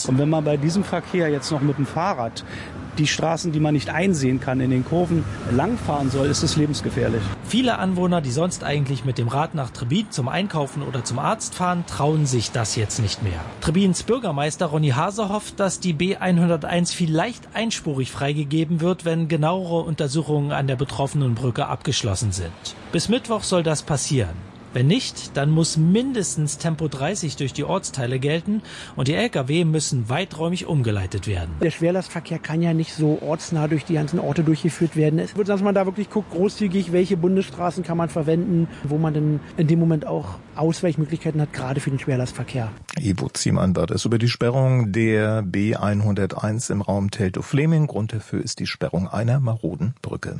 Autos. Und wenn man bei diesem Verkehr jetzt noch mit dem Fahrrad die Straßen, die man nicht einsehen kann, in den Kurven langfahren soll, ist es lebensgefährlich. Viele Anwohner, die sonst eigentlich mit dem Rad nach Trebbin zum Einkaufen oder zum Arzt fahren, trauen sich das jetzt nicht mehr. Trebbins Bürgermeister Ronny Hase hofft, dass die B101 vielleicht einspurig freigegeben wird, wenn genauere Untersuchungen an der betroffenen Brücke abgeschlossen sind. Bis Mittwoch soll das passieren. Wenn nicht, dann muss mindestens Tempo 30 durch die Ortsteile gelten und die Lkw müssen weiträumig umgeleitet werden. Der Schwerlastverkehr kann ja nicht so ortsnah durch die ganzen Orte durchgeführt werden. Es wird, dass man da wirklich guckt, großzügig, welche Bundesstraßen kann man verwenden, wo man dann in dem Moment auch Ausweichmöglichkeiten hat, gerade für den Schwerlastverkehr. Ivo Ziemann war das über die Sperrung der B101 im Raum Teltow-Fleming. Grund dafür ist die Sperrung einer maroden Brücke.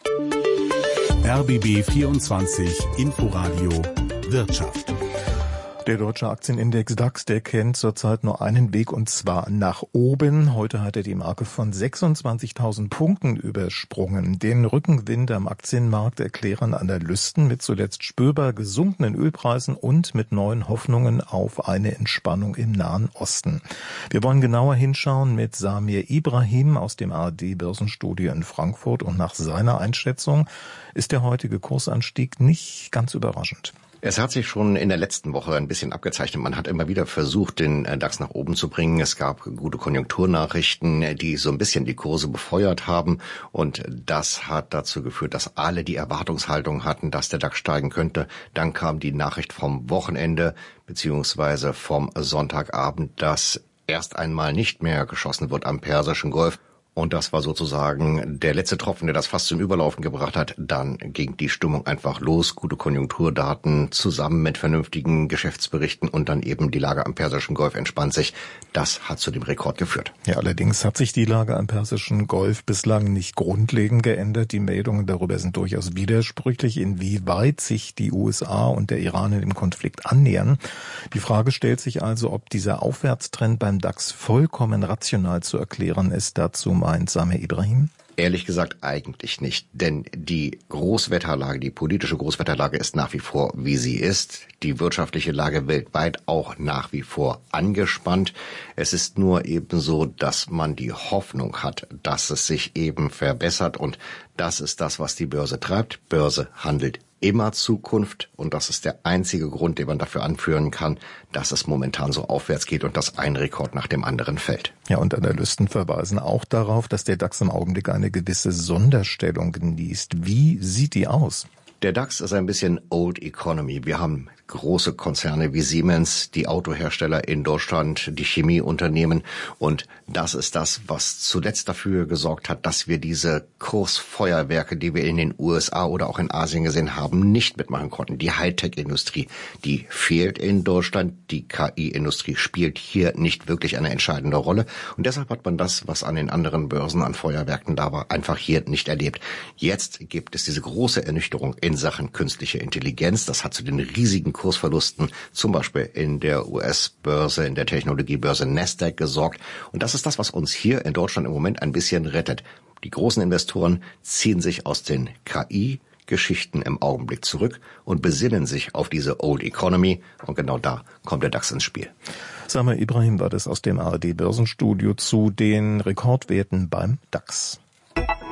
RBB 24 Inforadio Wirtschaft. Der deutsche Aktienindex DAX, der kennt zurzeit nur einen Weg, und zwar nach oben. Heute hat er die Marke von 26.000 Punkten übersprungen. Den Rückenwind am Aktienmarkt erklären Analysten mit zuletzt spürbar gesunkenen Ölpreisen und mit neuen Hoffnungen auf eine Entspannung im Nahen Osten. Wir wollen genauer hinschauen mit Samir Ibrahim aus dem ARD-Börsenstudio in Frankfurt, und nach seiner Einschätzung ist der heutige Kursanstieg nicht ganz überraschend. Es hat sich schon in der letzten Woche ein bisschen abgezeichnet. Man hat immer wieder versucht, den DAX nach oben zu bringen. Es gab gute Konjunkturnachrichten, die so ein bisschen die Kurse befeuert haben. Und das hat dazu geführt, dass alle die Erwartungshaltung hatten, dass der DAX steigen könnte. Dann kam die Nachricht vom Wochenende beziehungsweise vom Sonntagabend, dass erst einmal nicht mehr geschossen wird am Persischen Golf. Und das war sozusagen der letzte Tropfen, der das fast zum Überlaufen gebracht hat. Dann ging die Stimmung einfach los. Gute Konjunkturdaten zusammen mit vernünftigen Geschäftsberichten und dann eben die Lage am Persischen Golf entspannt sich. Das hat zu dem Rekord geführt. Ja, allerdings hat sich die Lage am Persischen Golf bislang nicht grundlegend geändert. Die Meldungen darüber sind durchaus widersprüchlich, inwieweit sich die USA und der Iran in dem Konflikt annähern. Die Frage stellt sich also, ob dieser Aufwärtstrend beim DAX vollkommen rational zu erklären ist. Dazu meint Samir Ibrahim. Ehrlich gesagt eigentlich nicht, denn die Großwetterlage, die politische Großwetterlage ist nach wie vor, wie sie ist. Die wirtschaftliche Lage weltweit auch nach wie vor angespannt. Es ist nur eben so, dass man die Hoffnung hat, dass es sich eben verbessert, und das ist das, was die Börse treibt. Börse handelt immer Zukunft, und das ist der einzige Grund, den man dafür anführen kann, dass es momentan so aufwärts geht und dass ein Rekord nach dem anderen fällt. Ja, und Analysten verweisen auch darauf, dass der DAX im Augenblick eine gewisse Sonderstellung genießt. Wie sieht die aus? Der DAX ist ein bisschen Old Economy. Wir haben große Konzerne wie Siemens, die Autohersteller in Deutschland, die Chemieunternehmen, und das ist das, was zuletzt dafür gesorgt hat, dass wir diese Kursfeuerwerke, die wir in den USA oder auch in Asien gesehen haben, nicht mitmachen konnten. Die Hightech-Industrie, die fehlt in Deutschland. Die KI-Industrie spielt hier nicht wirklich eine entscheidende Rolle, und deshalb hat man das, was an den anderen Börsen an Feuerwerken da war, einfach hier nicht erlebt. Jetzt gibt es diese große Ernüchterung in Sachen künstliche Intelligenz. Das hat zu den riesigen Kursverlusten zum Beispiel in der US-Börse, in der Technologiebörse Nasdaq gesorgt. Und das ist das, was uns hier in Deutschland im Moment ein bisschen rettet. Die großen Investoren ziehen sich aus den KI-Geschichten im Augenblick zurück und besinnen sich auf diese Old Economy. Und genau da kommt der DAX ins Spiel. Samir Ibrahim war das aus dem ARD-Börsenstudio zu den Rekordwerten beim DAX.